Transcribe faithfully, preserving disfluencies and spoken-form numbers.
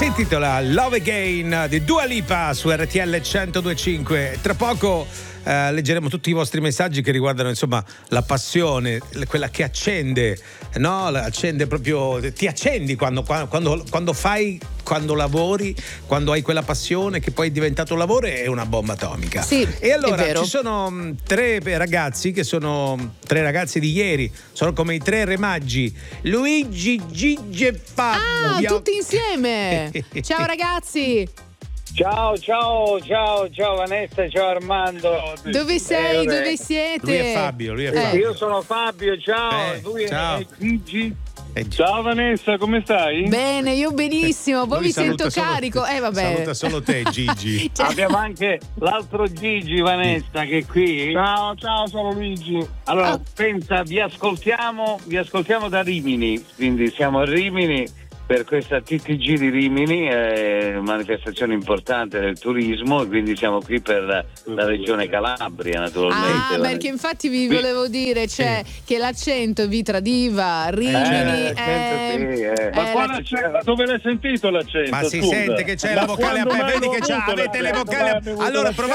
Si intitola Love Again di Dua Lipa su R T L centodue e cinque. Tra poco eh, leggeremo tutti i vostri messaggi che riguardano insomma la passione, quella che accende, no? Accende proprio, ti accendi quando, quando, quando fai, quando lavori, quando hai quella passione che poi è diventato un lavoro, è una bomba atomica. Sì, e allora è vero. ci sono mh, tre ragazzi che sono tre ragazzi di ieri, sono come i tre re maggi, Luigi, Gigi e Fabio. Ah, tutti insieme. Ciao ragazzi. Ciao, ciao, ciao, ciao Vanessa, ciao Armando. Dove sei? Eh, Dove siete? Lui è Fabio, lui è Eh. Fabio. Io sono Fabio, ciao. Eh, Lui ciao. è Gigi. Eh, Ciao Vanessa, come stai? Bene, io benissimo, poi lui mi saluta sento solo- carico. Eh vabbè. Saluta solo te, Gigi. Cioè- Abbiamo anche l'altro Gigi, Vanessa, che è qui. Ciao, ciao, sono Luigi. Allora, Ah. pensa, vi ascoltiamo, vi ascoltiamo da Rimini, quindi siamo a Rimini per questa T T G di Rimini, è manifestazione importante del turismo, e quindi siamo qui per la, la regione Calabria, naturalmente. Ah, perché infatti vi volevo dire, cioè, che l'accento vi tradiva, Rimini, Eh, eh, sì, eh. Ma quale accento? Dove l'hai sentito l'accento? Ma si Scusa. sente che c'è Ma la vocale quando aperta, mai vedi l'ho che c'ha, avuto avete le l'accento? vocali Mai aperta. avuto Allora l'accento?